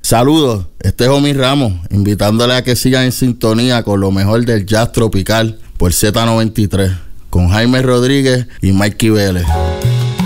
Saludos, este es Omi Ramos, invitándole a que sigan en sintonía con lo mejor del jazz tropical por Z93, con Jaime Rodríguez y Mikey Vélez.